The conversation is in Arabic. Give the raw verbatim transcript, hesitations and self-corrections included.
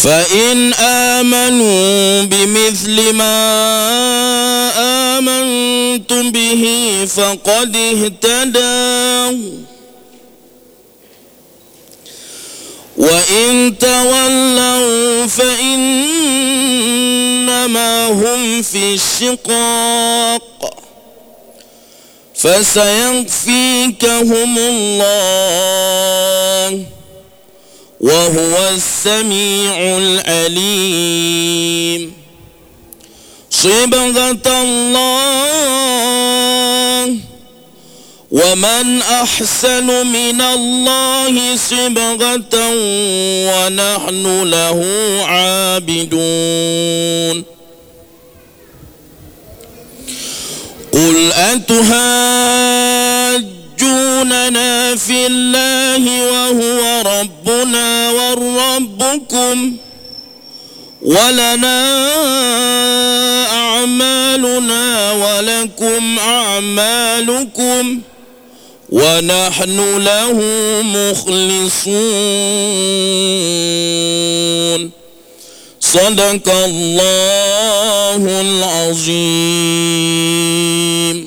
فإن آمنوا بمثل ما آمنتم به فقد اهتدوا وإن تولوا فإنما هم في شقاق فسيكفيكهم الله وهو السميع العليم. صبغة الله ومن أحسن من الله صبغة ونحن له عابدون. قل أتهاجوننا في الله وهو ربنا وربكم ولنا أعمالنا ولكم أعمالكم ونحن له مخلصون. صدق الله العظيم.